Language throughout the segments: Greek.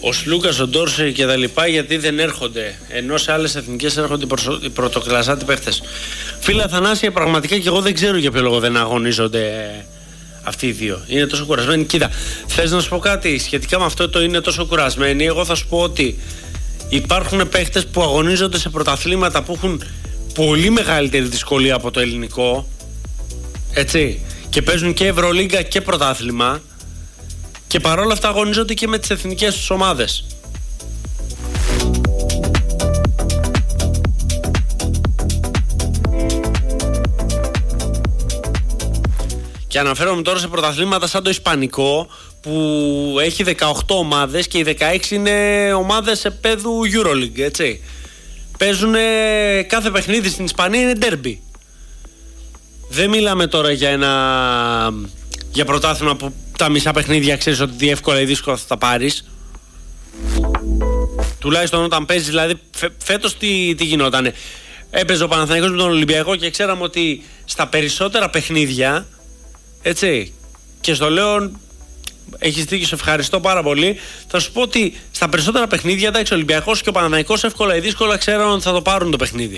ο Σλούκας, ο Ντόρσεϊ και τα λοιπά, γιατί δεν έρχονται, ενώ σε άλλες εθνικές έρχονται οι πρωτοκλασσάτοι παίχτες. Φίλε Αθανάσια, πραγματικά και εγώ δεν ξέρω για ποιο λόγο δεν αγωνίζονται αυτοί οι δύο. Είναι τόσο κουρασμένοι. Κοίτα, θες να σου πω κάτι σχετικά με αυτό το είναι τόσο κουρασμένοι? Εγώ θα σου πω ότι υπάρχουν παίχτες που αγωνίζονται σε πρωταθλήματα που έχουν πολύ μεγαλύτερη δυσκολία από το ελληνικό, έτσι, και παίζουν και Ευρωλίγκα και πρωτάθλημα, και παρόλα αυτά αγωνίζονται και με τις εθνικές τους ομάδες. Και αναφέρομαι τώρα σε πρωταθλήματα σαν το Ισπανικό, που έχει 18 ομάδες και οι 16 είναι ομάδες επίπεδου EuroLeague, έτσι. Παίζουν κάθε παιχνίδι στην Ισπανία είναι ντέρμπι. Δεν μιλάμε τώρα για πρωτάθλημα που τα μισά παιχνίδια ξέρεις ότι εύκολα ή δύσκολα θα τα πάρεις. Τουλάχιστον όταν παίζεις, δηλαδή φέτος τι γινότανε? Έπαιζε ο Παναθηναϊκός με τον Ολυμπιακό και ξέραμε ότι στα περισσότερα παιχνίδια, έτσι, και στο λέω, έχεις δίκιο, σε ευχαριστώ πάρα πολύ, θα σου πω ότι στα περισσότερα παιχνίδια, εντάξει, ο Ολυμπιακός και ο Παναθηναϊκός εύκολα ή δύσκολα ξέραν ότι θα το πάρουν το παιχνίδι.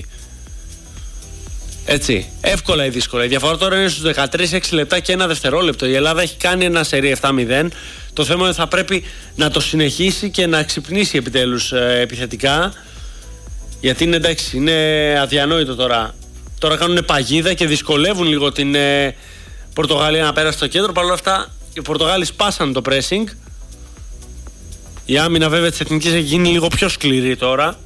Έτσι, εύκολα ή δύσκολα. Η διαφορά τώρα είναι στους 13-6 λεπτά και 1 δευτερόλεπτο. Η Ελλάδα έχει κάνει ένα σερί 7-0. Το θέμα είναι ότι θα πρέπει να το συνεχίσει και να ξυπνήσει επιτέλους επιθετικά. Γιατί είναι, εντάξει, είναι αδιανόητο τώρα. Τώρα κάνουν παγίδα και δυσκολεύουν λίγο την Πορτογαλία να πέρασε στο κέντρο. Παρ' όλα αυτά, οι Πορτογάλοι σπάσαν το pressing. Η άμυνα βέβαια της εθνικής έχει γίνει λίγο πιο σκληρή τώρα.